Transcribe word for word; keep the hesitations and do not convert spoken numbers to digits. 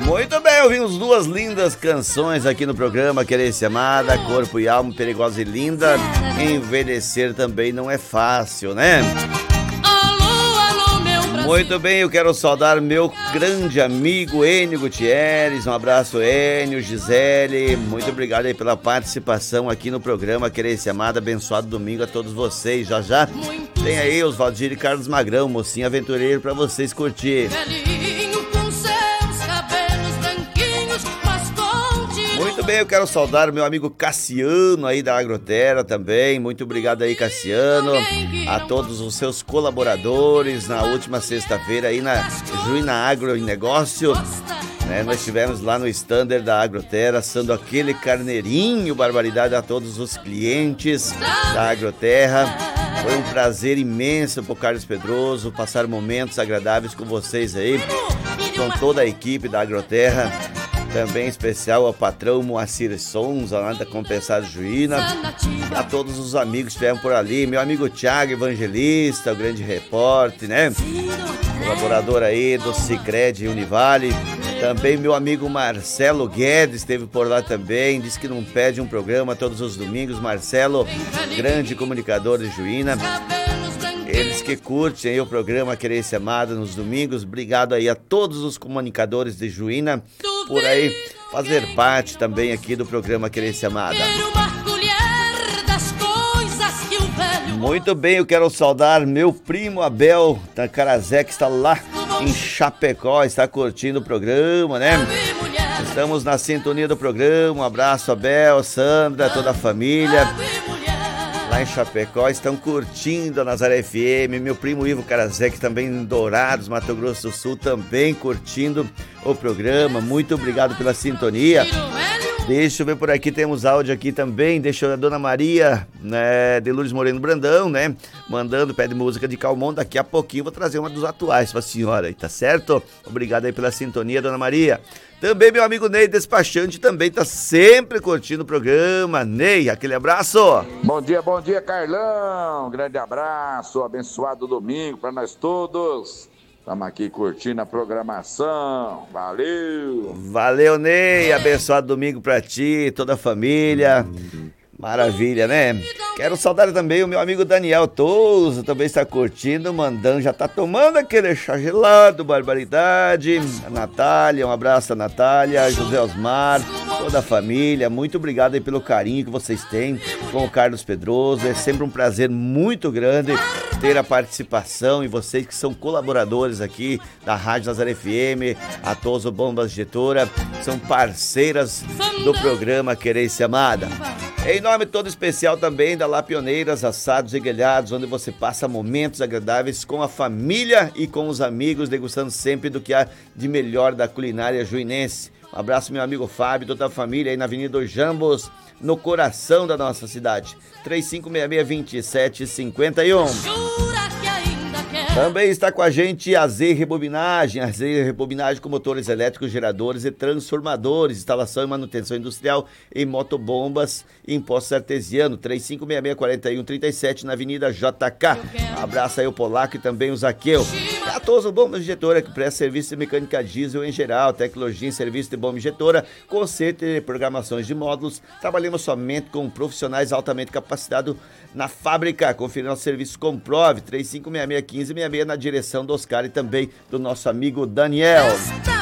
Muito bem, ouvimos duas lindas canções aqui no programa Querência Amada, Corpo e Alma, Perigosa e Linda. Envelhecer também não é fácil, né? Muito bem, eu quero saudar meu grande amigo Enio Gutierrez. Um abraço, Enio, Gisele. Muito obrigado aí pela participação aqui no programa Querência Amada. Abençoado domingo a todos vocês. Já já tem aí os Valdir e Carlos Magrão, mocinho aventureiro, pra vocês curtir. Muito bem, eu quero saudar o meu amigo Cassiano aí da Agroterra também. Muito obrigado aí, Cassiano. A todos os seus colaboradores na última sexta-feira aí na Juína Agro e Negócio. Né, nós estivemos lá no standard da Agroterra, assando aquele carneirinho, barbaridade, a todos os clientes da Agroterra. Foi um prazer imenso pro Carlos Pedroso passar momentos agradáveis com vocês aí, com toda a equipe da Agroterra. Também especial ao patrão Moacir Sonza, lá da Compensado Juína. A todos os amigos que estiveram por ali. Meu amigo Thiago Evangelista, o grande repórter, né? Colaborador aí do Sicredi Univale. Também meu amigo Marcelo Guedes esteve por lá também. Disse que não perde um programa todos os domingos. Marcelo, grande comunicador de Juína. Eles que curtem aí o programa Querência Amada nos domingos. Obrigado aí a todos os comunicadores de Juína por aí fazer parte também aqui do programa Querência Amada. Muito bem, eu quero saudar meu primo Abel Tacarazé, que está lá em Chapecó, está curtindo o programa, né? Estamos na sintonia do programa. Um abraço, Abel, Sandra, toda a família. Lá em Chapecó estão curtindo a Nazaré F M. Meu primo Ivo Carazek também em Dourados, Mato Grosso do Sul, também curtindo o programa. Muito obrigado pela sintonia. Deixa eu ver por aqui, temos áudio aqui também. Deixa eu ver a Dona Maria, né, de Lourdes Moreno Brandão, né? Mandando, pede música de Calmon. Daqui a pouquinho vou trazer uma dos atuais pra senhora aí, tá certo? Obrigado aí pela sintonia, Dona Maria. Também meu amigo Ney Despachante também tá sempre curtindo o programa. Ney, aquele abraço. Bom dia, bom dia, Carlão. Grande abraço, abençoado domingo para nós todos. Estamos aqui curtindo a programação. Valeu. Valeu, Ney. Abençoado domingo pra ti, toda a família. Maravilha, né? Quero saudar também o meu amigo Daniel Touso, também está curtindo, mandando, já tá tomando aquele chá gelado, barbaridade. A Natália, um abraço a Natália, José Osmar, toda a família. Muito obrigado aí pelo carinho que vocês têm com o Carlos Pedroso. É sempre um prazer muito grande ter a participação e vocês que são colaboradores aqui da Rádio Nazaré F M, a Toso Bombas Injetora, são parceiras do programa Querência Amada. Em nome todo especial também da La Pioneiras, assados e grelhados, onde você passa momentos agradáveis com a família e com os amigos, degustando sempre do que há de melhor da culinária juinense. Um abraço, meu amigo Fábio, toda a família aí na Avenida dos Jambos, no coração da nossa cidade. três cinco seis seis, dois sete cinco um. Também está com a gente a Z Rebobinagem, a Z Rebobinagem com motores elétricos, geradores e transformadores, instalação e manutenção industrial em motobombas e em postos artesiano, três cinco seis seis, quatro um três sete na Avenida J K. Um abraço aí o Polaco e também o Zaqueu. A Toso Bombas Injetora, que presta serviço de mecânica diesel em geral, tecnologia em serviço de bomba injetora, conserto e programações de módulos. Trabalhamos somente com profissionais altamente capacitados na fábrica. Confira nosso serviço, comprove, três cinco seis seis, um cinco seis seis na direção do Oscar e também do nosso amigo Daniel.